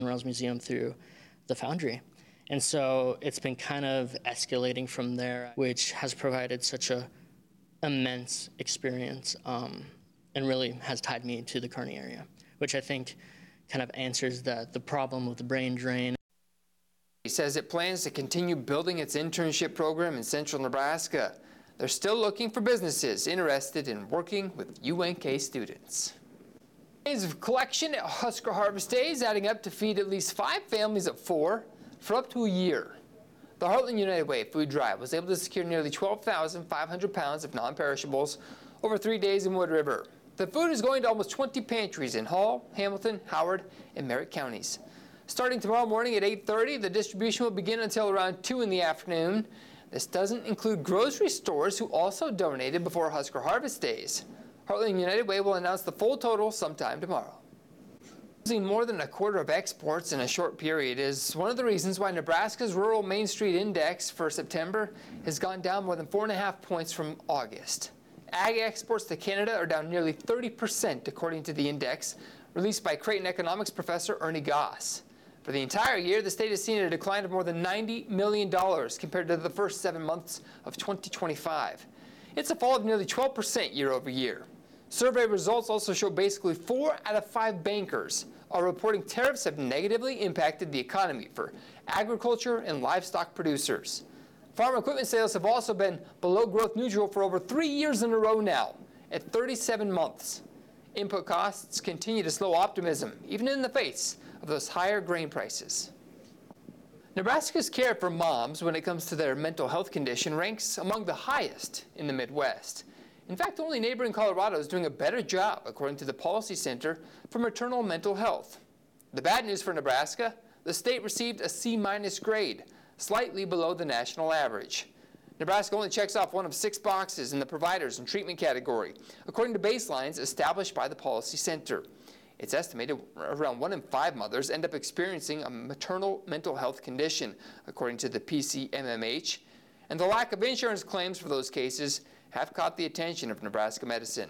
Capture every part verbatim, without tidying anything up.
Rails Museum through the Foundry. And so it's been kind of escalating from there, which has provided such a immense experience um, and really has tied me to the Kearney area, which I think kind of answers the, the problem with the brain drain. He says it plans to continue building its internship program in central Nebraska. They're still looking for businesses interested in working with U N K students. Days of collection at Husker Harvest Days, adding up to feed at least five families of four for up to a year. The Heartland United Way Food Drive was able to secure nearly twelve thousand five hundred pounds of non-perishables over three days in Wood River. The food is going to almost twenty pantries in Hall, Hamilton, Howard, and Merritt counties. Starting tomorrow morning at eight thirty, the distribution will begin until around two in the afternoon. This doesn't include grocery stores who also donated before Husker Harvest Days. Heartland United Way will announce the full total sometime tomorrow. Losing more than a quarter of exports in a short period is one of the reasons why Nebraska's Rural Main Street Index for September has gone down more than four and a half points from August. Ag exports to Canada are down nearly thirty percent, according to the index released by Creighton economics professor Ernie Goss. For the entire year, the state has seen a decline of more than ninety million dollars compared to the first seven months of twenty twenty-five. It's a fall of nearly twelve percent year over year. Survey results also show basically four out of five bankers are reporting tariffs have negatively impacted the economy for agriculture and livestock producers. Farm equipment sales have also been below growth neutral for over three years in a row now, at thirty-seven months. Input costs continue to slow optimism, even in the face of those higher grain prices. Nebraska's care for moms when it comes to their mental health condition ranks among the highest in the Midwest. In fact, only neighboring Colorado is doing a better job, according to the Policy Center for Maternal Mental Health. The bad news for Nebraska, the state received a C minus grade, slightly below the national average. Nebraska only checks off one of six boxes in the providers and treatment category, according to baselines established by the Policy Center. It's estimated around one in five mothers end up experiencing a maternal mental health condition, according to the P C M M H, and the lack of insurance claims for those cases have caught the attention of Nebraska Medicine.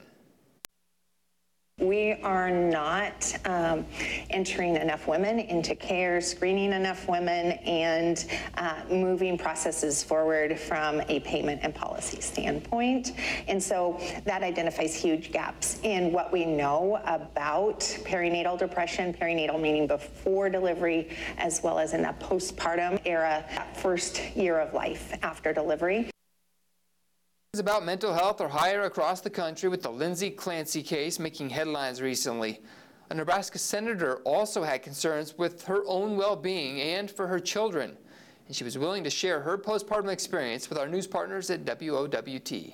We are not um, entering enough women into care, screening enough women, and uh, moving processes forward from a payment and policy standpoint. And so that identifies huge gaps in what we know about perinatal depression, perinatal meaning before delivery, as well as in that postpartum era, that first year of life after delivery. About mental health are higher across the country, with the Lindsay Clancy case making headlines recently. A Nebraska senator also had concerns with her own well-being and for her children, and she was willing to share her postpartum experience with our news partners at W O W T.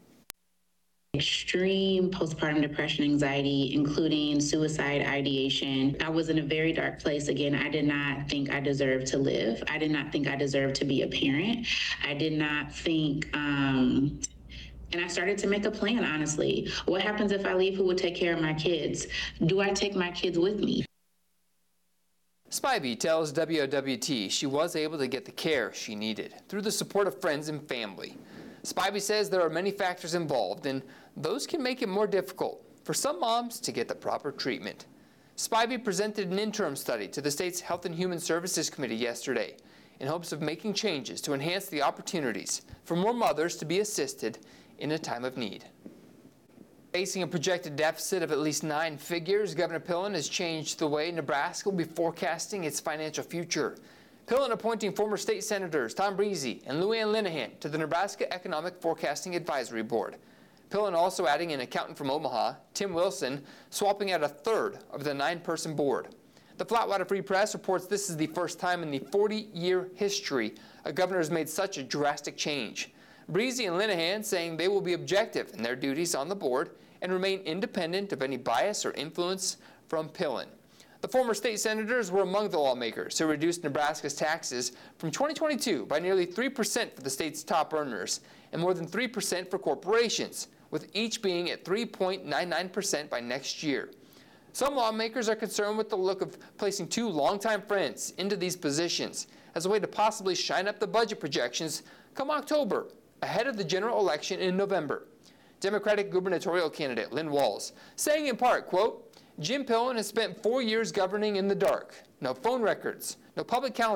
Extreme postpartum depression, anxiety, including suicide ideation. I was in a very dark place. Again, I did not think I deserved to live. I did not think I deserved to be a parent. I did not think, um, and I started to make a plan, honestly. What happens if I leave? Who will take care of my kids? Do I take my kids with me? Spivey tells W O W T she was able to get the care she needed through the support of friends and family. Spivey says there are many factors involved, and those can make it more difficult for some moms to get the proper treatment. Spivey presented an interim study to the state's Health and Human Services Committee yesterday in hopes of making changes to enhance the opportunities for more mothers to be assisted in a time of need. Facing a projected deficit of at least nine figures, Governor Pillen has changed the way Nebraska will be forecasting its financial future. Pillen appointing former state senators Tom Breezy and Lou Ann Linehan to the Nebraska Economic Forecasting Advisory Board. Pillen also adding an accountant from Omaha, Tim Wilson, swapping out a third of the nine-person board. The Flatwater Free Press reports this is the first time in the forty-year history a governor has made such a drastic change. Breezy and Linehan saying they will be objective in their duties on the board and remain independent of any bias or influence from Pillen. The former state senators were among the lawmakers who reduced Nebraska's taxes from twenty twenty-two by nearly three percent for the state's top earners and more than three percent for corporations, with each being at three point nine nine percent by next year. Some lawmakers are concerned with the look of placing two longtime friends into these positions as a way to possibly shine up the budget projections come October, ahead of the general election in November. Democratic gubernatorial candidate Lynn Walls saying in part, quote, Jim Pillen has spent four years governing in the dark. no phone records, no public calendar